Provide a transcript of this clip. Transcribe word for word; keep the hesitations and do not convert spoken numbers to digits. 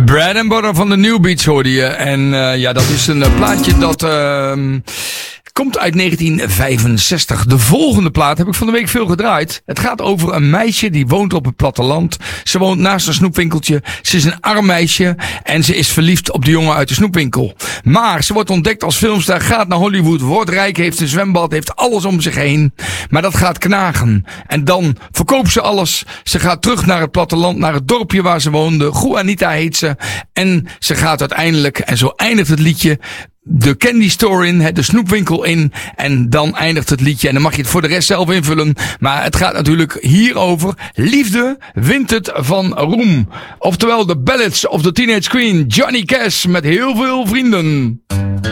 Bread and Butter van de New Beats hoorde je. En uh, ja, dat is een uh, plaatje dat uh, komt uit negentien vijfenzestig. De volgende plaat heb ik van de week veel gedraaid. Het gaat over een meisje die woont op het platteland. Ze woont naast een snoepwinkeltje. Ze is een arm meisje en ze is verliefd op de jongen uit de snoepwinkel. Maar ze wordt ontdekt als filmster, gaat naar Hollywood, wordt rijk, heeft een zwembad, heeft alles om zich heen. Maar dat gaat knagen. En dan verkoopt ze alles. Ze gaat terug naar het platteland, naar het dorpje waar ze woonde. Juanita heet ze. En ze gaat uiteindelijk, en zo eindigt het liedje, de candy store in, de snoepwinkel in. En dan eindigt het liedje. En dan mag je het voor de rest zelf invullen. Maar het gaat natuurlijk hierover. Liefde wint het van roem. Oftewel de Ballads of the Teenage Queen. Johnny Cash met heel veel vrienden.